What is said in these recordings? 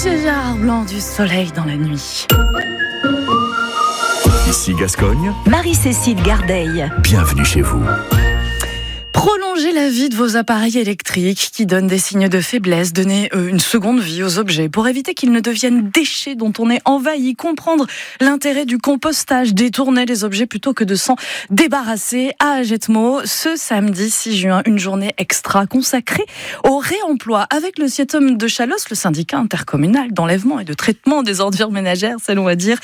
Monsieur Gérard Blanc, du soleil dans la nuit. Ici Gascogne, Marie-Cécile Gardeil. Bienvenue chez vous. Prolonger la vie de vos appareils électriques qui donnent des signes de faiblesse, donner une seconde vie aux objets pour éviter qu'ils ne deviennent déchets dont on est envahi, comprendre l'intérêt du compostage, détourner les objets plutôt que de s'en débarrasser. À Agetmo, ce samedi 6 juin, une journée extra consacrée au réemploi avec le Sietom de Chalosse, le syndicat intercommunal d'enlèvement et de traitement des ordures ménagères, c'est l'on va dire,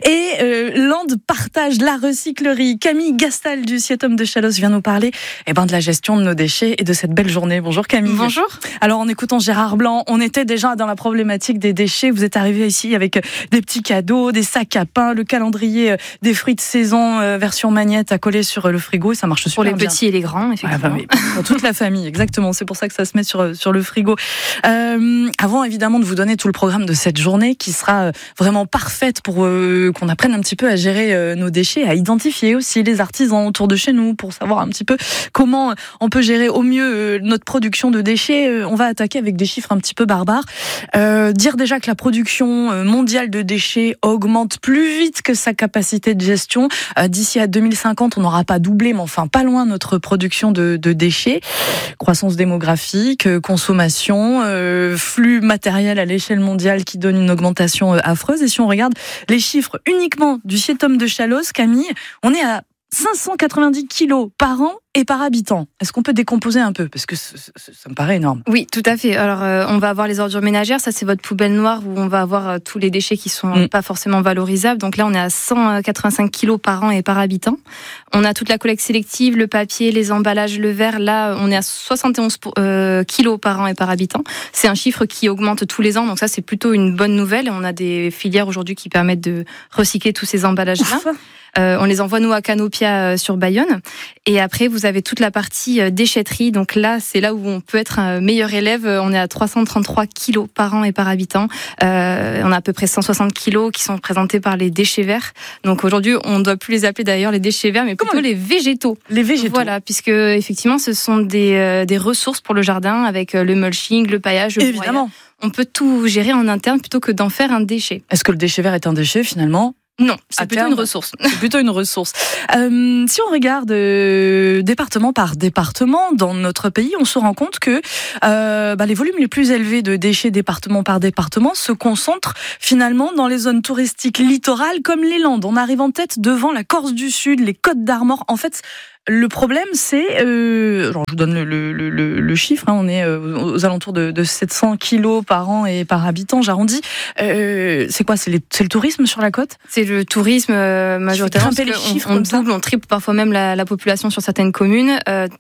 et Land Partage, la recyclerie. Camille Gastal du Sietom de Chalosse vient nous parler de la gestion de nos déchets et de cette belle journée. Bonjour Camille. Bonjour. Alors en écoutant Gérard Blanc, on était déjà dans la problématique des déchets. Vous êtes arrivé ici avec des petits cadeaux, des sacs à pain, le calendrier des fruits de saison version magnète à coller sur le frigo et ça marche super bien. Pour les petits et les grands, effectivement. Pour toute la famille, exactement. C'est pour ça que ça se met sur le frigo. Avant évidemment de vous donner tout le programme de cette journée qui sera vraiment parfaite pour qu'on apprenne un petit peu à gérer nos déchets, à identifier aussi les artisans autour de chez nous pour savoir un petit peu comment on peut gérer au mieux notre production de déchets. On va attaquer avec des chiffres un petit peu barbares. Dire déjà que la production mondiale de déchets augmente plus vite que sa capacité de gestion. D'ici à 2050, on n'aura pas doublé, mais enfin pas loin notre production de déchets. Croissance démographique, consommation, flux matériel à l'échelle mondiale qui donne une augmentation affreuse. Et si on regarde les chiffres uniquement du Sietom de Chalosse, Camille, on est à 590 kilos par an et par habitant. Est-ce qu'on peut décomposer un peu ? Parce que ça me paraît énorme. Oui, tout à fait. Alors, on va avoir les ordures ménagères. Ça, c'est votre poubelle noire où on va avoir tous les déchets qui sont pas forcément valorisables. Donc là, on est à 185 kilos par an et par habitant. On a toute la collecte sélective, le papier, les emballages, le verre. Là, on est à 71 kilos par an et par habitant. C'est un chiffre qui augmente tous les ans. Donc ça, c'est plutôt une bonne nouvelle. On a des filières aujourd'hui qui permettent de recycler tous ces emballages-là. On les envoie, nous, à Canopia sur Bayonne. Et après, vous avez toute la partie déchetterie. Donc là, c'est là où on peut être un meilleur élève. On est à 333 kilos par an et par habitant. On a à peu près 160 kilos qui sont représentés par les déchets verts. Donc aujourd'hui, on ne doit plus les appeler d'ailleurs les déchets verts, mais plutôt les végétaux. Les végétaux. Voilà, puisque effectivement, ce sont des ressources pour le jardin avec le mulching, le paillage, le Évidemment. broyage. On peut tout gérer en interne plutôt que d'en faire un déchet. Est-ce que le déchet vert est un déchet finalement ? Non, c'est plutôt une ressource. C'est plutôt une ressource. Si on regarde département par département dans notre pays, on se rend compte que les volumes les plus élevés de déchets département par département se concentrent finalement dans les zones touristiques littorales comme les Landes. On arrive en tête devant la Corse du Sud, les Côtes d'Armor. En fait, le problème, c'est, je vous donne le chiffre, on est aux alentours de 700 kilos par an et par habitant, j'arrondis. C'est quoi ? C'est le tourisme sur la côte ? C'est le tourisme majoritairement. On double, on triple parfois même la population sur certaines communes.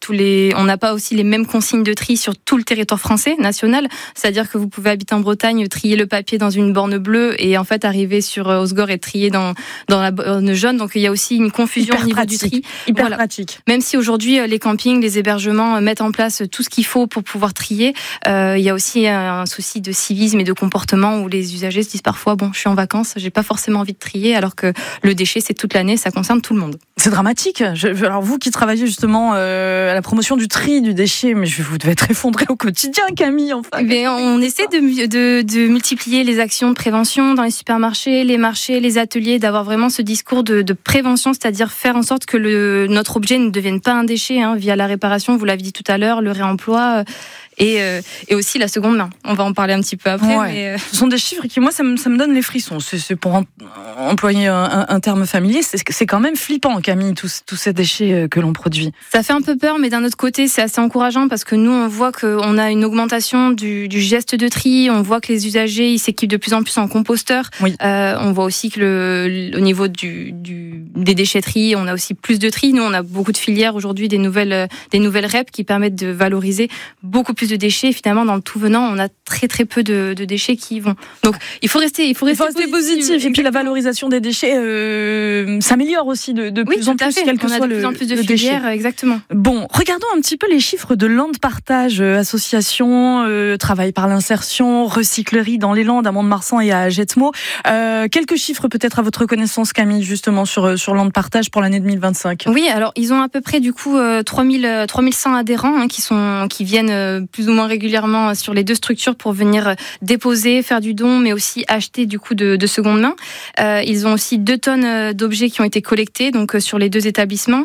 On n'a pas aussi les mêmes consignes de tri sur tout le territoire français, national. C'est-à-dire que vous pouvez habiter en Bretagne, trier le papier dans une borne bleue et en fait arriver sur Osgore et trier dans la borne jaune. Donc il y a aussi une confusion au niveau du tri. Hyper pratique. Même si aujourd'hui les campings, les hébergements mettent en place tout ce qu'il faut pour pouvoir trier, il y a aussi un souci de civisme et de comportement où les usagers se disent parfois je suis en vacances, j'ai pas forcément envie de trier, alors que le déchet c'est toute l'année, ça concerne tout le monde. C'est dramatique. Alors vous qui travaillez justement à la promotion du tri du déchet, mais vous devez être effondré au quotidien, Camille. Enfin. Mais on essaie de multiplier les actions de prévention dans les supermarchés, les marchés, les ateliers, d'avoir vraiment ce discours de prévention, c'est-à-dire faire en sorte que notre objet ne devienne pas un déchet via la réparation, vous l'avez dit tout à l'heure, le réemploi et aussi la seconde main. On va en parler un petit peu après. Ouais. Mais Ce sont des chiffres qui, moi, ça me donne les frissons. C'est pour employer un terme familier, c'est quand même flippant, Camille, tous ces déchets que l'on produit. Ça fait un peu peur, mais d'un autre côté, c'est assez encourageant parce que nous, on voit qu'on a une augmentation du geste de tri. On voit que les usagers, ils s'équipent de plus en plus en composteurs. Oui. On voit aussi que au niveau des déchetteries, on a aussi plus de tri. Nous, on a beaucoup de filières aujourd'hui, des nouvelles REP qui permettent de valoriser beaucoup plus de déchets. Finalement, dans le tout venant, on a très très peu de déchets qui y vont. Donc, il faut rester positif. Et puis la valorisation des déchets s'améliore aussi de plus en plus, quel que soit le plus en plus de déchet. filières, exactement. Bon, regardons un petit peu les chiffres de Land Partage, association, travail par l'insertion, recyclerie dans les Landes, à Mont-de-Marsan et à Agetmo. Quelques chiffres peut-être à votre connaissance, Camille, justement sur Land Partage pour l'année 2025. Oui, alors ils ont à peu près du coup 3100 adhérents qui viennent plus ou moins régulièrement sur les deux structures pour venir déposer, faire du don, mais aussi acheter du coup de seconde main. Ils ont aussi 2 tonnes d'objets qui ont été collectés, donc sur les 2 établissements.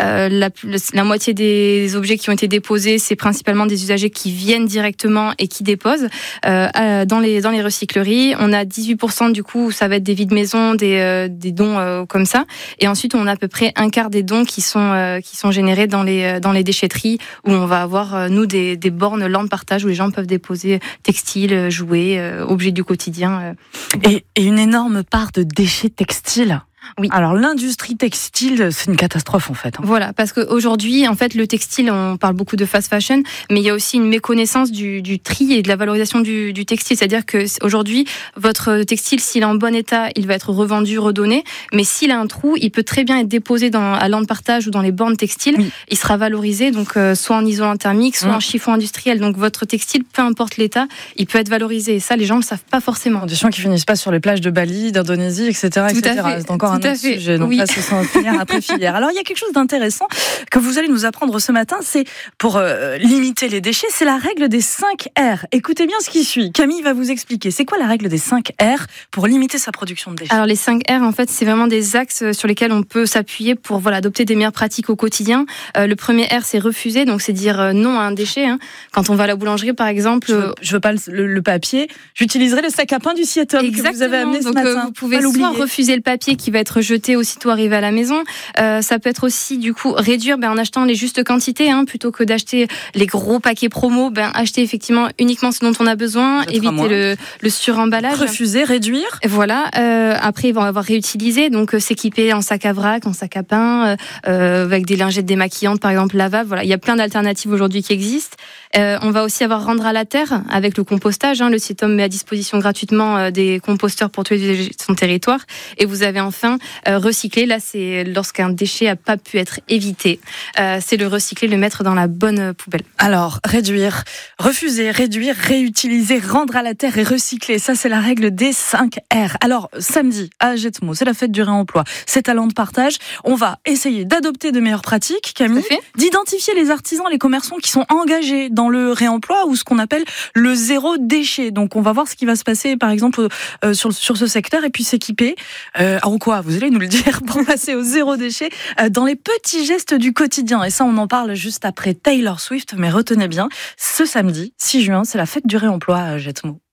La moitié des objets qui ont été déposés, c'est principalement des usagers qui viennent directement et qui déposent dans les recycleries. On a 18% du coup, ça va être des vides maison, des dons comme ça. Et ensuite, on a à peu près un quart des dons qui sont générés dans les déchetteries, où on va avoir nous des bornes lents de partage où les gens peuvent déposer textiles, jouets, objets du quotidien. Et une énorme part de déchets textiles. Oui. Alors l'industrie textile, c'est une catastrophe en fait. Voilà, parce qu'aujourd'hui, en fait, le textile, on parle beaucoup de fast fashion, mais il y a aussi une méconnaissance du tri et de la valorisation du textile. C'est-à-dire que aujourd'hui, votre textile, s'il est en bon état, il va être revendu, redonné. Mais s'il a un trou, il peut très bien être déposé à l'an de partage ou dans les bornes textiles. Oui. Il sera valorisé, donc soit en isolant thermique, soit en chiffon industriel. Donc votre textile, peu importe l'état, il peut être valorisé. Et ça, les gens ne le savent pas forcément. Conditions qui finissent pas sur les plages de Bali, d'Indonésie, etc. Tout etc. à fait. C'est encore un autre sujet. Donc là, ce sont filière après filière. Alors, il y a quelque chose d'intéressant que vous allez nous apprendre ce matin, c'est pour limiter les déchets, c'est la règle des 5 R. Écoutez bien ce qui suit. Camille va vous expliquer. C'est quoi la règle des 5 R pour limiter sa production de déchets? Alors, les 5 R, en fait, c'est vraiment des axes sur lesquels on peut s'appuyer pour adopter des meilleures pratiques au quotidien. Le premier R, c'est refuser, donc c'est dire non à un déchet. Quand on va à la boulangerie, par exemple... Je veux pas le papier, j'utiliserai le sac à pain du Siet-Homme que vous avez amené ce matin. Vous pouvez soit refuser le papier qui va être jeté aussitôt arrivé à la maison. Ça peut être aussi du coup réduire en achetant les justes quantités, plutôt que d'acheter les gros paquets promo, acheter effectivement uniquement ce dont on a besoin, éviter le suremballage. Refuser, réduire. Et voilà. Après, ils vont avoir réutilisé, donc s'équiper en sac à vrac, en sac à pain, avec des lingettes démaquillantes par exemple lavables. Voilà, il y a plein d'alternatives aujourd'hui qui existent. On va aussi avoir rendre à la terre avec le compostage. Le Siet-Homme met à disposition gratuitement des composteurs pour tous les usagers de son territoire. Et vous avez enfin recycler. Là, c'est lorsqu'un déchet n'a pas pu être évité. C'est le recycler, le mettre dans la bonne poubelle. Alors, réduire, refuser, réduire, réutiliser, rendre à la terre et recycler. Ça, c'est la règle des 5 R. Alors, samedi, à Jetmo, c'est la fête du réemploi. C'est talent de partage. On va essayer d'adopter de meilleures pratiques, Camille, d'identifier les artisans, les commerçants qui sont engagés dans le réemploi ou ce qu'on appelle le zéro déchet. Donc, on va voir ce qui va se passer, par exemple, sur ce secteur et puis s'équiper. En quoi? Vous allez nous le dire pour passer au zéro déchet dans les petits gestes du quotidien. Et ça, on en parle juste après Taylor Swift. Mais retenez bien, ce samedi 6 juin, c'est la fête du réemploi à Jetmo.